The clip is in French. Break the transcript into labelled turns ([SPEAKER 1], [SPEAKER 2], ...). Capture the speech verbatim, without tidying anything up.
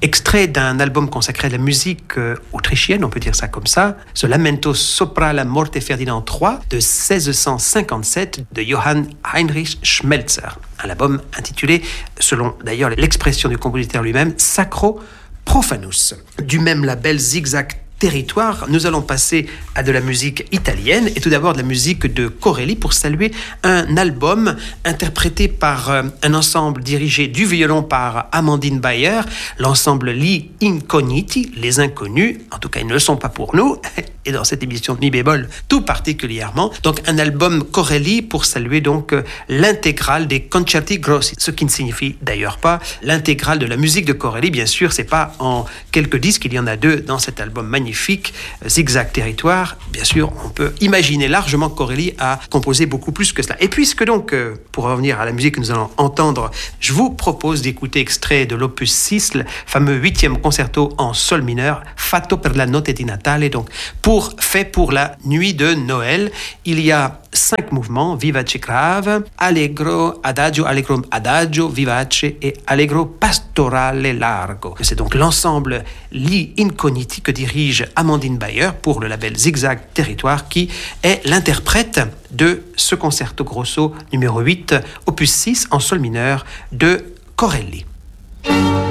[SPEAKER 1] Extrait d'un album consacré à la musique euh, autrichienne, on peut dire ça comme ça, ce Lamento sopra la morte Ferdinand trois de seize cent cinquante-sept de Johann Heinrich Schmelzer. Un album intitulé, selon d'ailleurs l'expression du compositeur lui-même, Sacro Profanus. Du même label Zigzag Territoire, nous allons passer à de la musique italienne et tout d'abord de la musique de Corelli pour saluer un album interprété par euh, un ensemble dirigé du violon par Amandine Bayer, l'ensemble Gli Incogniti, les inconnus, en tout cas ils ne le sont pas pour nous, et dans cette émission de Mi bémol tout particulièrement. Donc un album Corelli pour saluer donc euh, l'intégrale des Concerti Grossi, ce qui ne signifie d'ailleurs pas l'intégrale de la musique de Corelli, bien sûr, c'est pas en quelques disques, il y en a deux dans cet album magnifique. Zigzag Territoire, bien sûr, on peut imaginer largement que Corelli a composé beaucoup plus que cela. Et puisque donc, pour revenir à la musique que nous allons entendre, je vous propose d'écouter extrait de l'opus six, le fameux huitième concerto en sol mineur, Fatto per la notte di Natale, donc pour, fait pour la nuit de Noël. Il y a cinq mouvements, vivace grave, allegro, adagio, allegro, adagio, vivace et allegro pastorale largo. C'est donc l'ensemble Gli Incogniti que dirige Amandine Bayer pour le label Zigzag Territoire qui est l'interprète de ce concerto grosso numéro huit, opus six en sol mineur de Corelli.